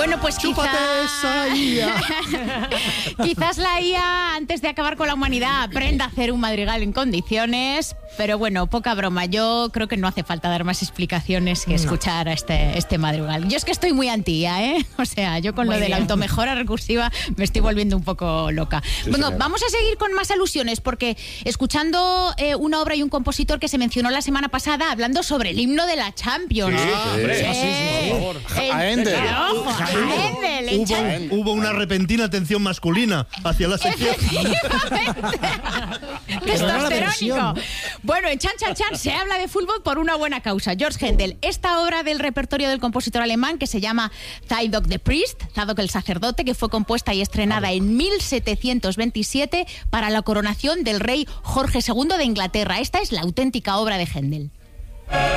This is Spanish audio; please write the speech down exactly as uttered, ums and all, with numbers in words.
Bueno, pues ¡chúpate quizá... esa I A! Quizás la I A, antes de acabar con la humanidad, aprenda a hacer un madrigal en condiciones, pero bueno, poca broma. Yo creo que no hace falta dar más explicaciones que escuchar a este, este madrigal. Yo es que estoy muy anti I A, ¿eh? O sea, yo con Muy lo de la bien. automejora recursiva me estoy volviendo un poco loca. Sí, bueno, señora. vamos a seguir con más alusiones, porque escuchando eh, una obra y un compositor que se mencionó la semana pasada hablando sobre el himno de la Champions. Sí, hombre. Eh, Por favor. el- A Ender. Ojo, a Ender, el Chan- Hubo, hubo una repentina atención masculina hacia la sección. Testosterónico. Bueno, en Chan Chan Chan se habla de fútbol por una buena causa. George Händel, esta obra del repertorio del compositor alemán que se llama Zadok the Priest, Zadok el sacerdote, que fue compuesta y estrenada en mil setecientos veintisiete para la coronación del rey Jorge segundo de Inglaterra. Esta es la auténtica obra de Händel.